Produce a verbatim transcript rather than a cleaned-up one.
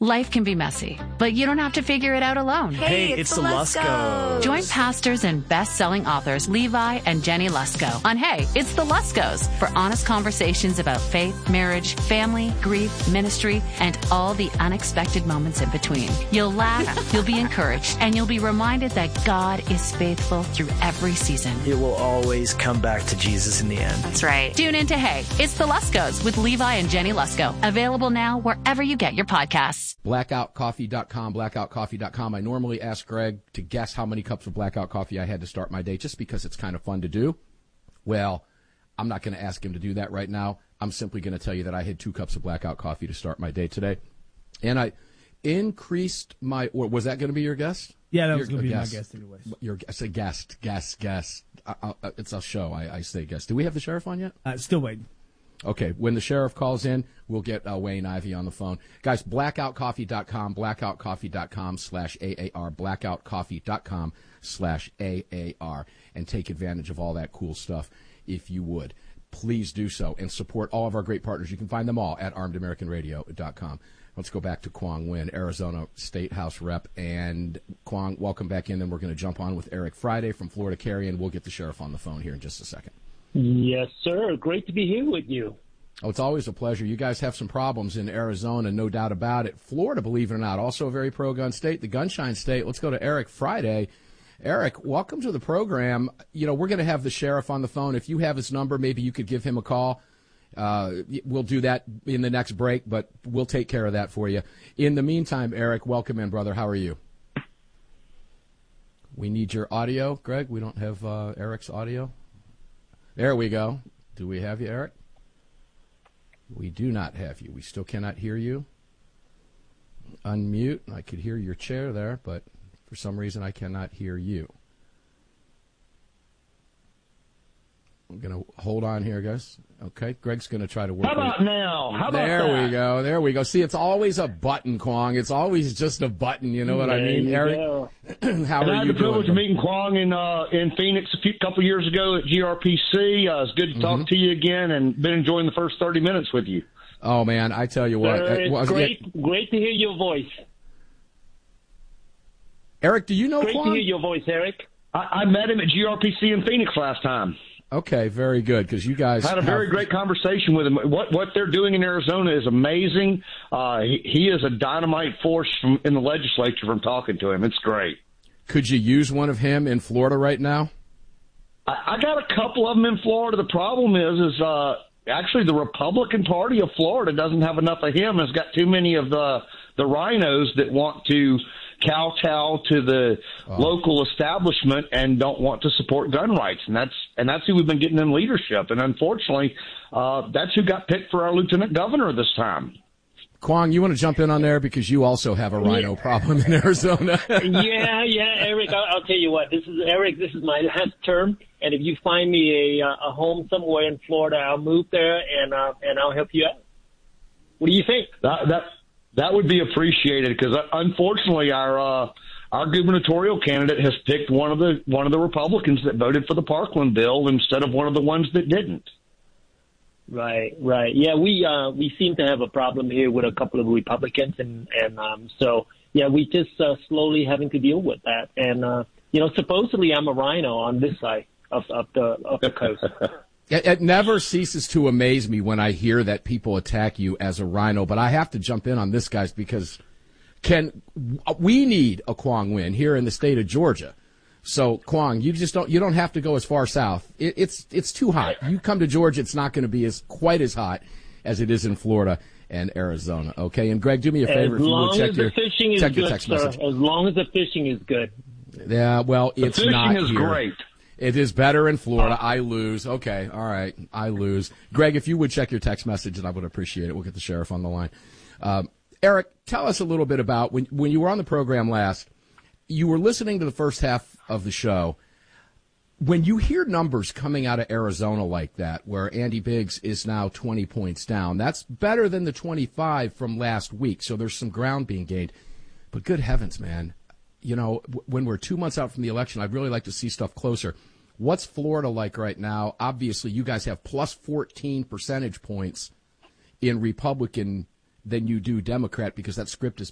Life can be messy, but you don't have to figure it out alone. Hey, Hey, it's, it's the the Luskos. Luskos. Join pastors and best-selling authors Levi and Jenny Lusko on Hey, It's the Luskos for honest conversations about faith, marriage, family, grief, ministry, and all the unexpected moments in between. You'll laugh, you'll be encouraged, and you'll be reminded that God is faithful through every season. It will always come back to Jesus in the end. That's right. Tune in to Hey, It's the Luskos with Levi and Jenny Lusko. Available now wherever you get your podcasts. blackout coffee dot com, blackout coffee dot com. I normally ask Greg to guess how many cups of Blackout coffee I had to start my day just because it's kind of fun to do. Well, I'm not going to ask him to do that right now. I'm simply going to tell you that I had two cups of Blackout coffee to start my day today. And I increased my, or was that going to be your guess? Yeah, that was Your- going to be a my guess. guess anyways. Your, I say guest, guest, guest. I, I, it's a show. I, I say guest. Do we have the sheriff on yet? Uh, still waiting. Okay, when the sheriff calls in, we'll get uh, Wayne Ivey on the phone. Guys, blackout coffee dot com, blackout coffee dot com slash A A R, blackout coffee dot com slash A A R, and take advantage of all that cool stuff if you would. Please do so and support all of our great partners. You can find them all at armed american radio dot com. Let's go back to Quang Nguyen, Arizona State House Rep. And Quang, welcome back in. Then we're going to jump on with Eric Friday from Florida Carrion. We'll get the sheriff on the phone here in just a second. Yes, sir. Great to be here with you. Oh, it's always a pleasure. You guys have some problems in Arizona, no doubt about it. Florida, believe it or not, also a very pro-gun state, the Gunshine State. Let's go to Eric Friday. Eric, welcome to the program. You know, we're going to have the sheriff on the phone. If you have his number, maybe you could give him a call. Uh, we'll do that in the next break, but we'll take care of that for you. In the meantime, Eric, welcome in, brother. How are you? We need your audio, Greg. We don't have uh, Eric's audio. There we go. Do we have you, Eric? We do not have you. We still cannot hear you. Unmute. I could hear your chair there, but for some reason I cannot hear you. I'm going to hold on here, guys. Okay, Greg's going to try to work. How about with... now? How about there that? we go. There we go. See, it's always a button, Quang. It's always just a button. You know what There I mean, you Eric? go. How And are I had you the privilege doing? of meeting Quang in uh, in Phoenix a few couple years ago at G R P C. Uh, it's good to talk Mhm. to you again, and been enjoying the first thirty minutes with you. Oh man, I tell you what. Sir, uh, it's well, great, yeah. great to hear your voice. Eric, do you know Great Quang? to hear your voice, Eric. I, I met him at G R P C in Phoenix last time. Okay, very good, because you guys Had a very have- great conversation with him. What what they're doing in Arizona is amazing. Uh, he, he is a dynamite force from, in the legislature from talking to him. It's great. Could you use one of him in Florida right now? I, I got a couple of them in Florida. The problem is, is uh, actually the Republican Party of Florida doesn't have enough of him. It's got too many of the the rhinos that want to kowtow to the Oh. local establishment and don't want to support gun rights, and that's and that's who we've been getting in leadership. And unfortunately, uh, that's who got picked for our lieutenant governor this time. Quang, you want to jump in on there because you also have a rhino problem in Arizona. yeah, yeah, Eric. I'll, I'll tell you what. This is Eric. This is my last term, and if you find me a a home somewhere in Florida, I'll move there and uh, and I'll help you out. What do you think? That that that would be appreciated because unfortunately our uh, our gubernatorial candidate has picked one of the one of the Republicans that voted for the Parkland bill instead of one of the ones that didn't. Right, right. Yeah, we uh, we seem to have a problem here with a couple of Republicans, and and um, so yeah, we just uh, slowly having to deal with that. And uh, you know, supposedly I'm a rhino on this side of, of the of the coast. It, it never ceases to amaze me when I hear that people attack you as a rhino, but I have to jump in on this, guys, because can we need a Quang Nguyen here in the state of Georgia? So Quang, you just don't you don't have to go as far south. It, it's it's too hot. You come to Georgia, it's not going to be as quite as hot as it is in Florida and Arizona. Okay, and Greg, do me a favor As if you long will check as your the fishing is check your good, text sir. message. As long as the fishing is good. Yeah, well, The it's fishing not is here. great. It is better in Florida. I lose. Okay, all right, I lose. Greg, if you would check your text message, and I would appreciate it. We'll get the sheriff on the line. Um, Eric, tell us a little bit about when when you were on the program last. You were listening to the first half of the show. When you hear numbers coming out of Arizona like that, where Andy Biggs is now twenty points down, that's better than the twenty-five from last week. So there's some ground being gained. But good heavens, man. You know, w- when we're two months out from the election, I'd really like to see stuff closer. What's Florida like right now? Obviously, you guys have plus fourteen percentage points in Republican than you do Democrat because that script is